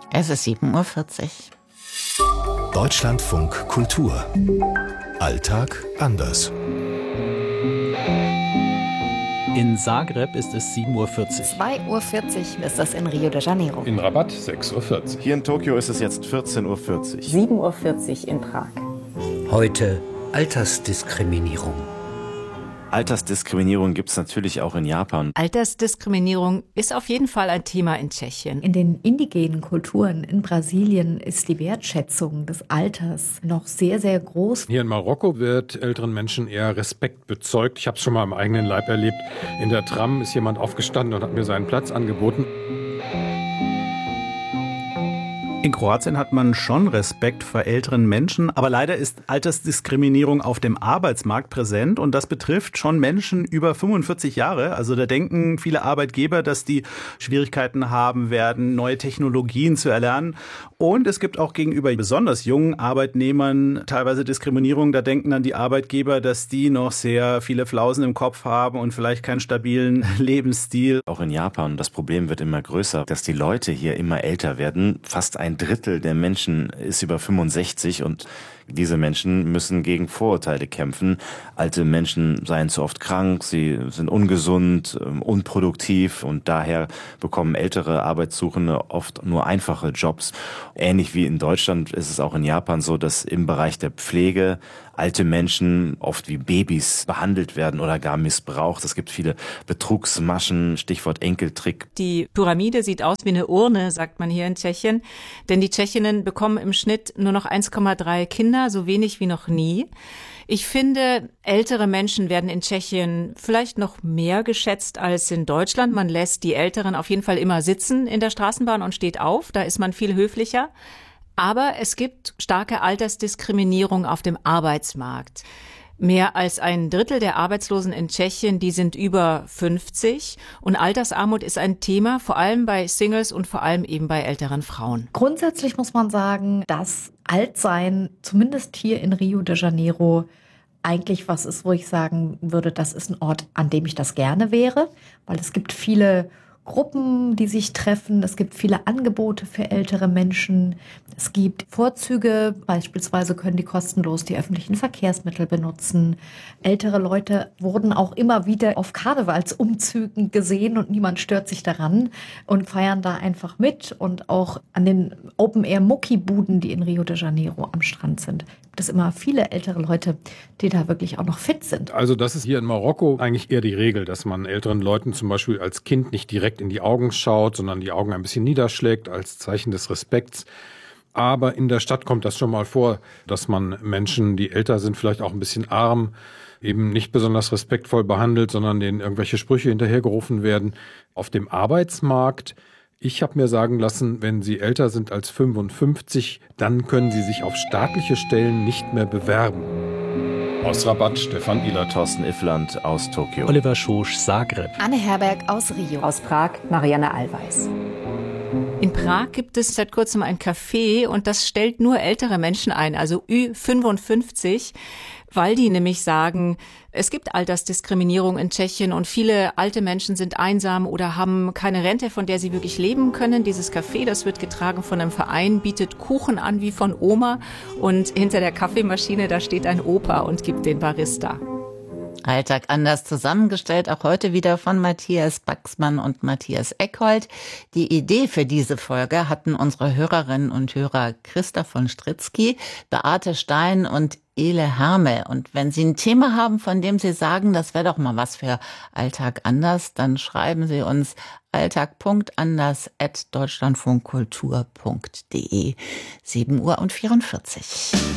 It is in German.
Es ist 7:40 Uhr. Deutschlandfunk Kultur. Alltag anders. In Zagreb ist es 7:40 Uhr. 2:40 Uhr ist das in Rio de Janeiro. In Rabat 6:40 Uhr. Hier in Tokio ist es jetzt 14:40 Uhr. 7:40 Uhr in Prag. Heute Altersdiskriminierung. Altersdiskriminierung gibt es natürlich auch in Japan. Altersdiskriminierung ist auf jeden Fall ein Thema in Tschechien. In den indigenen Kulturen in Brasilien ist die Wertschätzung des Alters noch sehr, sehr groß. Hier in Marokko wird älteren Menschen eher Respekt bezeugt. Ich habe es schon mal am eigenen Leib erlebt. In der Tram ist jemand aufgestanden und hat mir seinen Platz angeboten. In Kroatien hat man schon Respekt vor älteren Menschen, aber leider ist Altersdiskriminierung auf dem Arbeitsmarkt präsent und das betrifft schon Menschen über 45 Jahre. Also da denken viele Arbeitgeber, dass die Schwierigkeiten haben werden, neue Technologien zu erlernen. Und es gibt auch gegenüber besonders jungen Arbeitnehmern teilweise Diskriminierung. Da denken dann die Arbeitgeber, dass die noch sehr viele Flausen im Kopf haben und vielleicht keinen stabilen Lebensstil. Auch in Japan, das Problem wird immer größer, dass die Leute hier immer älter werden. Fast ein Drittel der Menschen ist über 65 und diese Menschen müssen gegen Vorurteile kämpfen. Alte Menschen seien zu oft krank, sie sind ungesund, unproduktiv und daher bekommen ältere Arbeitssuchende oft nur einfache Jobs. Ähnlich wie in Deutschland ist es auch in Japan so, dass im Bereich der Pflege alte Menschen oft wie Babys behandelt werden oder gar missbraucht. Es gibt viele Betrugsmaschen, Stichwort Enkeltrick. Die Pyramide sieht aus wie eine Urne, sagt man hier in Tschechien. Denn die Tschechinnen bekommen im Schnitt nur noch 1,3 Kinder, so wenig wie noch nie. Ich finde, ältere Menschen werden in Tschechien vielleicht noch mehr geschätzt als in Deutschland. Man lässt die Älteren auf jeden Fall immer sitzen in der Straßenbahn und steht auf. Da ist man viel höflicher. Aber es gibt starke Altersdiskriminierung auf dem Arbeitsmarkt. Mehr als ein Drittel der Arbeitslosen in Tschechien, die sind über 50. Und Altersarmut ist ein Thema, vor allem bei Singles und vor allem eben bei älteren Frauen. Grundsätzlich muss man sagen, dass Altsein, zumindest hier in Rio de Janeiro, eigentlich was ist, wo ich sagen würde, das ist ein Ort, an dem ich das gerne wäre, weil es gibt viele Gruppen, die sich treffen. Es gibt viele Angebote für ältere Menschen. Es gibt Vorzüge. Beispielsweise können die kostenlos die öffentlichen Verkehrsmittel benutzen. Ältere Leute wurden auch immer wieder auf Karnevalsumzügen gesehen und niemand stört sich daran und feiern da einfach mit. Und auch an den Open-Air-Muckibuden, die in Rio de Janeiro am Strand sind, gibt es immer viele ältere Leute, die da wirklich auch noch fit sind. Also das ist hier in Marokko eigentlich eher die Regel, dass man älteren Leuten zum Beispiel als Kind nicht direkt in die Augen schaut, sondern die Augen ein bisschen niederschlägt als Zeichen des Respekts. Aber in der Stadt kommt das schon mal vor, dass man Menschen, die älter sind, vielleicht auch ein bisschen arm, eben nicht besonders respektvoll behandelt, sondern denen irgendwelche Sprüche hinterhergerufen werden. Auf dem Arbeitsmarkt, ich habe mir sagen lassen, wenn Sie älter sind als 55, dann können Sie sich auf staatliche Stellen nicht mehr bewerben. Aus Rabat, Stefan Ihler, Thorsten Iffland aus Tokio. Oliver Schosch, Zagreb. Anne Herberg aus Rio. Aus Prag, Marianne Allweis. In Prag gibt es seit kurzem ein Café und das stellt nur ältere Menschen ein, also Ü55, weil die nämlich sagen, es gibt Altersdiskriminierung in Tschechien und viele alte Menschen sind einsam oder haben keine Rente, von der sie wirklich leben können. Dieses Café, das wird getragen von einem Verein, bietet Kuchen an wie von Oma und hinter der Kaffeemaschine, da steht ein Opa und gibt den Barista. Alltag anders zusammengestellt, auch heute wieder von Matthias Baxmann und Matthias Eckhold. Die Idee für diese Folge hatten unsere Hörerinnen und Hörer Christa von Stritzky, Beate Stein und Ele Herme. Und wenn Sie ein Thema haben, von dem Sie sagen, das wäre doch mal was für Alltag anders, dann schreiben Sie uns alltag.anders@deutschlandfunkkultur.de. 7:44 Uhr.